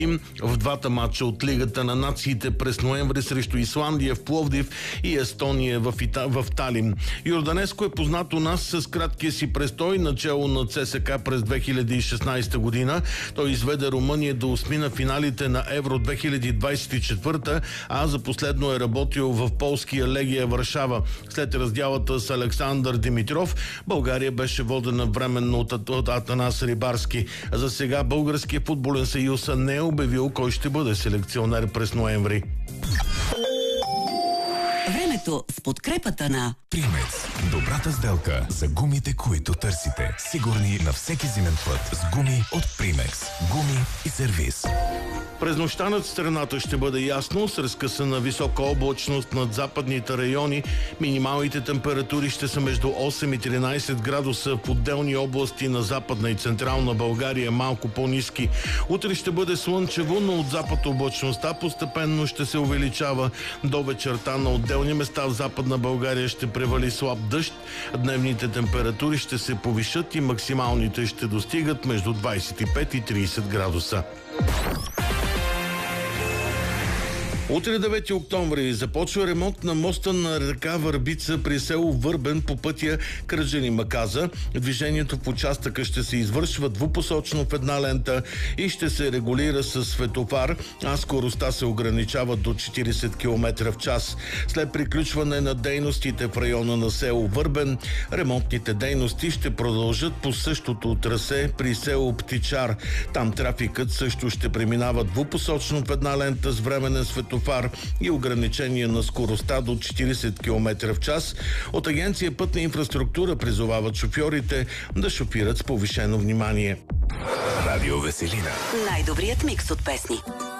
в двата матча от Лигата на нациите през ноември срещу Исландия в Пловдив и Естония в Талин. Йорданеско е познат у нас с краткия си престой начало на ЦСКА през 2016 година. Той изведе Румъния до осмина финалите на Евро 2024, а за последно е работил в полския Легия Варшава. След раздялата с Александър Димитров, България беше водена временно от Атанас Рибарски. За сега Българския футболен съюз не е обявил кой ще бъде селекционер през ноември. Времето с подкрепата на Примекс. Добрата сделка за гумите, които търсите. Сигурни на всеки зимен път с гуми от Примекс. Гуми и сервиз. През нощта над страната ще бъде ясно, с разкъсана висока облачност над западните райони. Минималните температури ще са между 8 и 13 градуса в отделни области на Западна и Централна България, малко по-ниски. Утре ще бъде слънчево, но от запад облачността постепенно ще се увеличава. До вечерта на отделни места в Западна България ще превали слаб дъжд. Дневните температури ще се повишат и максималните ще достигат между 25 и 30 градуса. Утре 9 октомври започва ремонт на моста на река Върбица при село Върбен по пътя Кръджени-Маказа. Движението в участъка ще се извършва двупосочно в една лента и ще се регулира с светофар, а скоростта се ограничава до 40 км в час. След приключване на дейностите в района на село Върбен, ремонтните дейности ще продължат по същото трасе при село Птичар. Там трафикът също ще преминава двупосочно в една лента с временен светофар и ограничение на скоростта до 40 км в час. От Агенция Пътна инфраструктура призовават шофьорите да шофират с повишено внимание. Радио Веселина. най-добрият микс от песни.